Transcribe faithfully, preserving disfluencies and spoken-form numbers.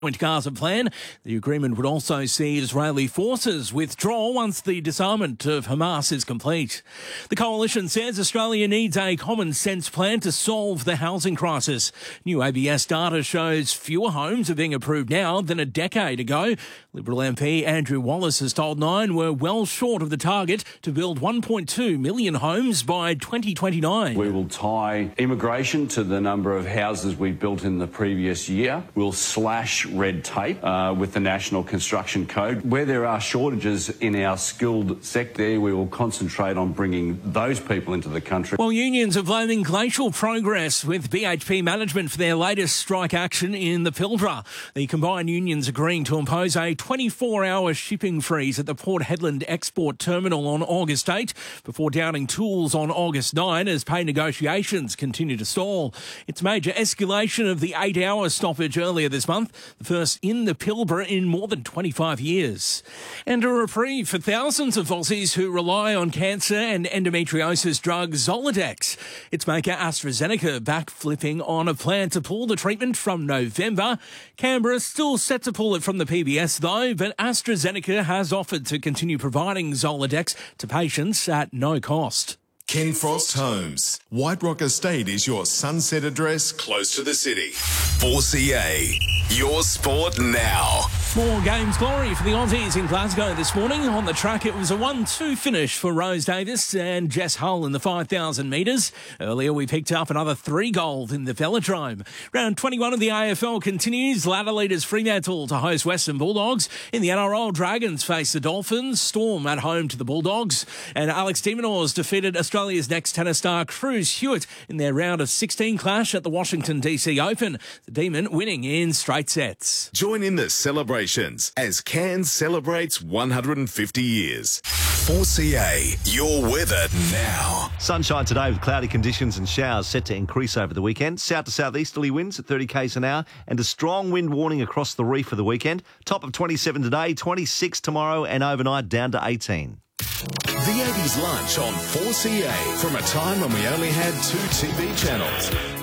Joint Gaza plan. The agreement would also see Israeli forces withdraw once the disarmament of Hamas is complete. The coalition says Australia needs a common sense plan to solve the housing crisis. New A B S data shows fewer homes are being approved now than a decade ago. Liberal M P Andrew Wallace has told Nine we're well short of the target to build one point two million homes by twenty twenty-nine. We will tie immigration to the number of houses we built in the previous year. We'll slash red tape uh, with the National Construction Code. Where there are shortages in our skilled sector, we will concentrate on bringing those people into the country. While unions are blaming glacial progress with B H P management for their latest strike action in the Pilbara. The combined unions agreeing to impose a twenty-four hour shipping freeze at the Port Hedland Export Terminal on August eighth before downing tools on August ninth as pay negotiations continue to stall. It's major escalation of the eight hour stoppage earlier this month, the first in the Pilbara in more than twenty-five years. And a reprieve for thousands of Aussies who rely on cancer and endometriosis drug Zoladex. Its maker AstraZeneca backflipping on a plan to pull the treatment from November. Canberra still set to pull it from the P B S though, but AstraZeneca has offered to continue providing Zoladex to patients at no cost. Ken Frost Homes. White Rock Estate is your sunset address close to the city. four C A, your sport now. More games glory for the Aussies in Glasgow this morning. On the track, it was a one two finish for Rose Davis and Jess Hull in the five thousand metres. Earlier, we picked up another three gold in the Velodrome. Round twenty-one of the A F L continues. Ladder leaders Fremantle to host Western Bulldogs. In the N R L, Dragons face the Dolphins. Storm at home to the Bulldogs. And Alex de Minaur defeated Australia's next tennis star Cruz Hewitt in their round of sixteen clash at the Washington D C Open. The Demon winning in straight sets. Join in the celebrations as Cairns celebrates one hundred fifty years. four C A, your weather now. Sunshine today with cloudy conditions and showers set to increase over the weekend. South to southeasterly winds at thirty k's an hour and a strong wind warning across the reef for the weekend. Top of twenty-seven today, twenty-six tomorrow and overnight down to eighteen. The eighties lunch on four C A from a time when we only had two T V channels.